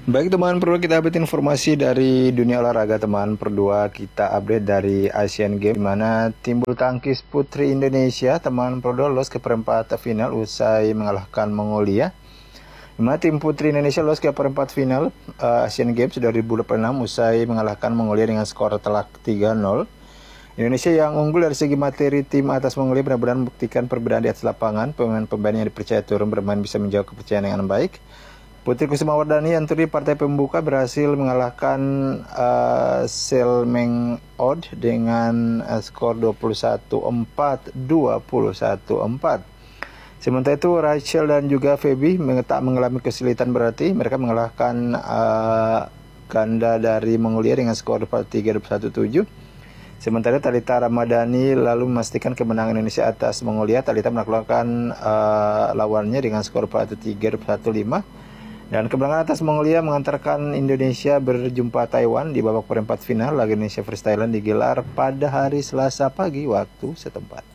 Baik teman, perlu kita update informasi dari dunia olahraga teman. Berdua kita update dari Asian Games, di mana tim bulu tangkis putri Indonesia teman Prodo lolos ke perempat final usai mengalahkan Mongolia. Di mana tim putri Indonesia lolos ke perempat final Asian Games 2026 usai mengalahkan Mongolia dengan skor telak 3-0. Indonesia yang unggul dari segi materi tim atas Mongolia benar-benar membuktikan perbedaan di atas lapangan. Pemain-pemain yang dipercaya turun bermain bisa menjawab kepercayaan dengan baik. Putri Kusumawardhani yang turun di partai pembuka berhasil mengalahkan Selmeng Od dengan skor 21-4, 21-4. Sementara itu Rachel dan juga Feby tak mengalami kesulitan berarti. Mereka mengalahkan ganda dari Mongolia dengan skor 23, 21-7. Sementara Thalita Ramadhani lalu memastikan kemenangan Indonesia atas Mongolia. Thalita menaklukkan lawannya dengan skor 43, 21-5. Dan kemenangan atas Mongolia mengantarkan Indonesia berjumpa Taiwan di babak perempat final. Laga Indonesia vs Thailand digelar pada hari Selasa pagi waktu setempat.